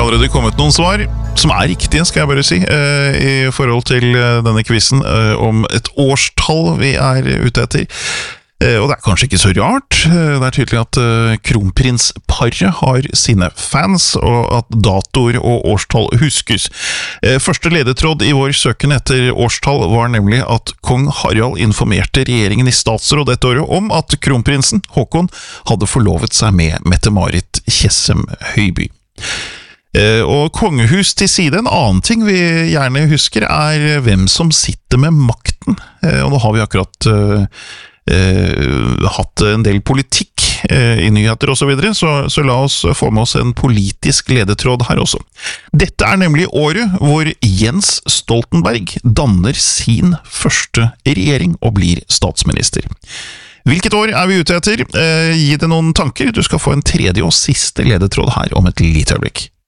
allerede kommet noen svar, som riktige, skal jeg bare si, i forhold til denne quizen om et årstall vi ute etter. Og det kanskje ikke så rart. Det tydelig at kronprinsparet har sine fans, og at datoer og årstall huskes. Første ledetråd i vår søken etter årstall var nemlig at kong Harald informerte regjeringen i statsråd dette året om at kronprinsen, Håkon, hadde forlovet seg med Mette-Marit Tjessem Høiby. Og kongehus til side, en annen ting vi gjerne husker hvem som sitter med makten. Og nå har vi akkurat hatt en del politikk i nyheter og så videre, så la oss få med oss en politisk ledetråd her også. Dette nemlig året hvor Jens Stoltenberg danner sin første regjering og blir statsminister. Hvilket år vi ute etter? Gi det noen tanker, du skal få en tredje og siste ledetråd her om et lite øyeblikk.